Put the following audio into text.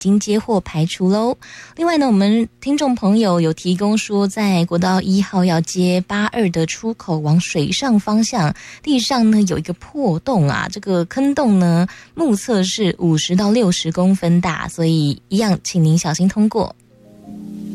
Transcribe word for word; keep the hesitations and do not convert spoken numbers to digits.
已经接获排除喽。另外呢，我们听众朋友有提供说，在国道一号要接八二的出口往水上方向，地上呢有一个破洞啊，这个坑洞呢目测是五十到六十公分大，所以一样请您小心通过。